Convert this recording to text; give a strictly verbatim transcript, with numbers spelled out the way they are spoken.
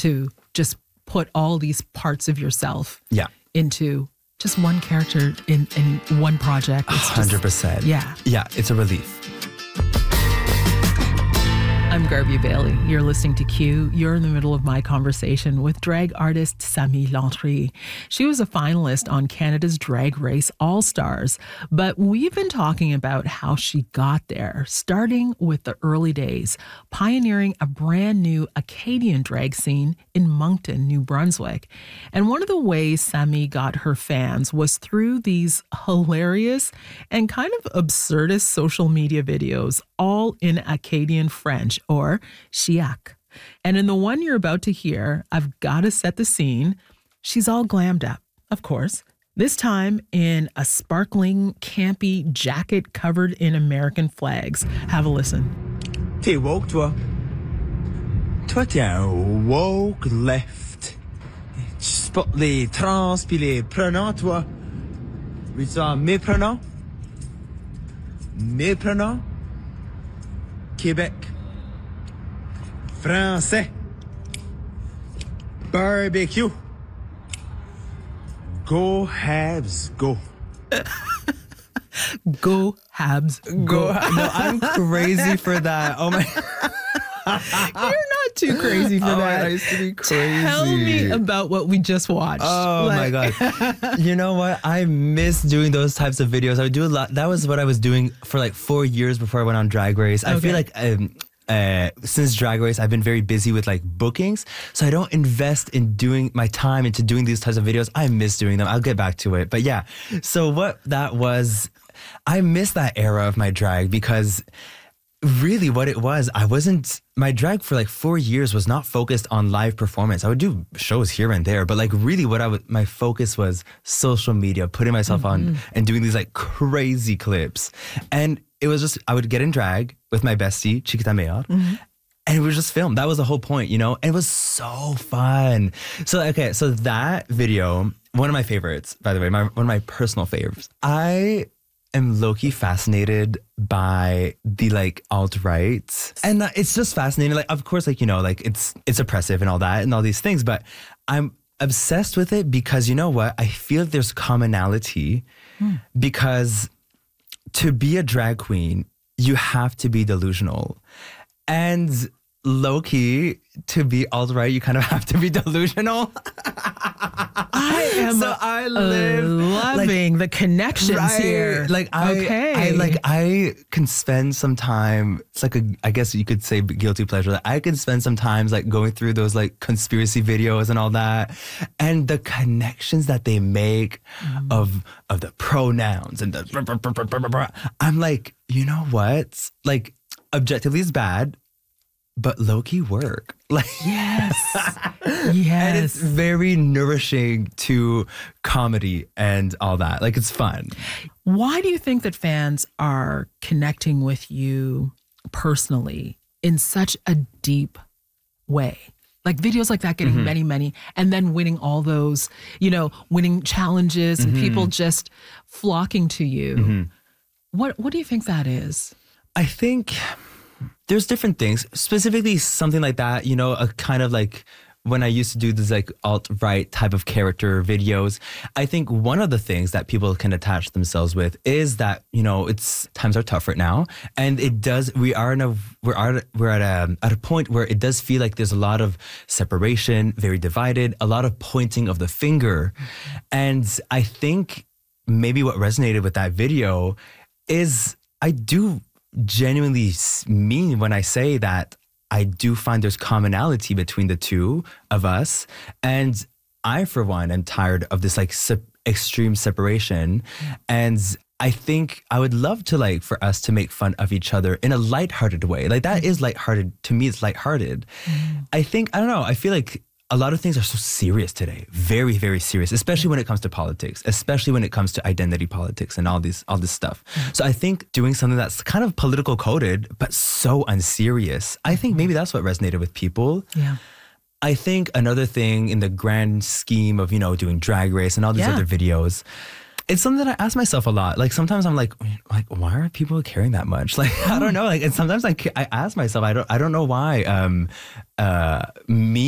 to just put all these parts of yourself yeah. into just one character in, in one project. It's one hundred percent. Just, yeah. Yeah, it's a relief. I'm Garvey Bailey. You're listening to Q. You're in the middle of my conversation with drag artist Sami Lantry. She was a finalist on Canada's Drag Race All-Stars, but we've been talking about how she got there, starting with the early days, pioneering a brand new Acadian drag scene in Moncton, New Brunswick. And one of the ways Sami got her fans was through these hilarious and kind of absurdist social media videos, all in Acadian French, or Chiac. And in the one you're about to hear, I've got to set the scene. She's all glammed up, of course, this time in a sparkling, campy jacket covered in American flags. Have a listen. T'es woke, toi. Toi, t'es un woke left. Tu supportes les trans pis les prenants, toi. Veux-tu dire mes prenants? Mes prenants? Québec. Français. Barbecue. Go Habs, go. Go Habs, go. No, I'm crazy for that. Oh my. You're not too crazy for oh, that. I used to be crazy. Tell me about what we just watched. Oh like, my God. You know what? I miss doing those types of videos. I would do a lot. That was what I was doing for like four years before I went on Drag Race. I okay. feel like um, uh, since Drag Race, I've been very busy with like bookings. So I don't invest in doing my time into doing these types of videos. I miss doing them. I'll get back to it. But yeah, so what that was, I miss that era of my drag because really what it was, I wasn't, my drag for like four years was not focused on live performance. I would do shows here and there, but like really what I would, my focus was social media, putting myself mm-hmm. on and doing these like crazy clips. And it was just, I would get in drag with my bestie, Chiquita Mayor, mm-hmm. and it was just filmed. That was the whole point, you know? And it was so fun. So, okay, so that video, one of my favorites, by the way, my, one of my personal favorites. I am low-key fascinated by the like alt-right. And it's just fascinating. Like, of course, like, you know, like it's it's oppressive and all that and all these things, but I'm obsessed with it because you know what? I feel there's commonality hmm. because to be a drag queen, you have to be delusional. And low-key, to be alt-right, you kind of have to be delusional. I am so I live loving like, the connections right, here. Like I, okay. I like I can spend some time. It's like a, I guess you could say guilty pleasure. Like I can spend some times like going through those like conspiracy videos and all that, and the connections that they make mm. of of the pronouns and the. Blah, blah, blah, blah, blah, blah. I'm like, you know what? Like objectively, it's bad. But low-key work. Like yes. yes. And it's very nourishing to comedy and all that. Like it's fun. Why do you think that fans are connecting with you personally in such a deep way? Like videos like that getting mm-hmm. many, many, and then winning all those, you know, winning challenges and mm-hmm. people just flocking to you. Mm-hmm. What What do you think that is? I think there's different things, specifically something like that, you know, a kind of like when I used to do these like alt-right type of character videos, I think one of the things that people can attach themselves with is that, you know, it's times are tough right now. And it does, we are in a, we're, are, we're at a, at a point where it does feel like there's a lot of separation, very divided, a lot of pointing of the finger. And I think maybe what resonated with that video is I do genuinely mean when I say that I do find there's commonality between the two of us. And I, for one, am tired of this like se- extreme separation. And I think I would love to like for us to make fun of each other in a lighthearted way. Like that is lighthearted. To me, it's lighthearted. Mm. I think, I don't know, I feel like a lot of things are so serious today. Very, very serious, especially when it comes to politics, especially when it comes to identity politics and all this, all this stuff. Mm. So I think doing something that's kind of political coded, but so unserious, I think maybe that's what resonated with people. Yeah. I think another thing in the grand scheme of, you know, doing Drag Race and all these yeah. other videos, it's something that I ask myself a lot. Like sometimes I'm like, like, why are people caring that much? Like, I don't know. Like, and sometimes I, I ask myself, I don't, I don't know why, um, uh, me